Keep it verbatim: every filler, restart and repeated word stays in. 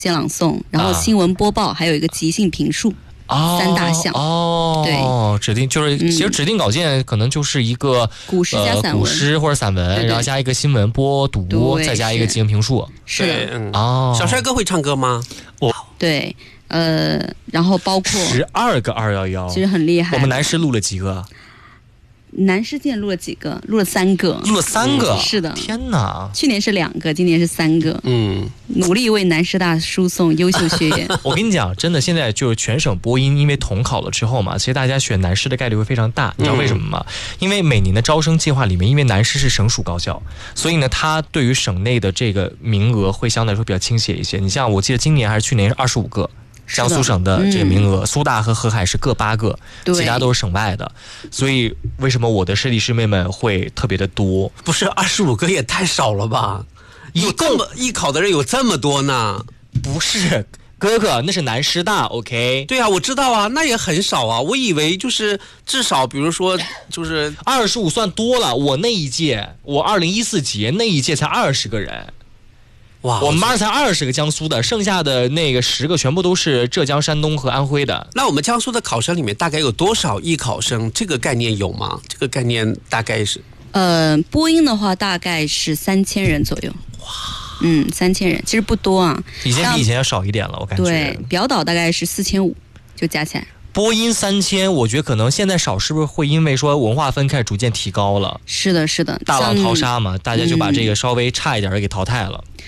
朗诵，然后新闻播报，还有一个即兴评述。哦、三大项哦，对，指定就是、嗯、其实指定稿件可能就是一个古诗加散文、呃、 古诗或者散文，对对，然后加一个新闻播读，再加一个即兴评述。 是的， 嗯、哦。小帅哥会唱歌吗？ 我对，呃，然后包括十二个二幺幺， 其实很厉害。 我们南师录了几个？ 南师见录了几个？录了三个， 录了三个、 嗯，是的。 天哪！ 去年是两个，今年是三个。嗯，努力为南师大输送优秀学员。 我跟你讲，真的，现在就是全省播音，因为统考了之后嘛，其实大家选南师的概率会非常大。你知道为什么吗？嗯、因为每年的招生计划里面，因为南师是省属高校，所以呢，它对于省内的这个名额会相对来说比较倾斜一些。你像我记得今年还是去年是二十五个。江苏省的这个名额，嗯、苏大和河海是各八个，其他都是省外的，所以为什么我的师弟师妹们会特别的多？ 不是二十五个也太少了吧？有这么艺考的人有这么多呢？ 不是，哥哥，那是南师大 ，OK？ 对啊，我知道啊，那也很少啊。我以为就是至少，比如说就是二十五算多了。我那一届，我二零一四级那一届才二十个人。哇，我们班才二十个江苏的，剩下的那个十个全部都是浙江、山东和安徽的。 那我们江苏的考生里面大概有多少艺考生？这个概念有吗？这个概念大概是…… 呃，播音的话大概是三千人左右。哇，嗯，三千人其实不多啊， 以前比以前要少一点了，我感觉。 对，表导大概是四千五，就加起来。 播音三千，我觉得可能现在少，是不是会因为说文化分开始逐渐提高了？ 是的，是的， 大浪淘沙嘛，大家就把这个稍微差一点的给淘汰了。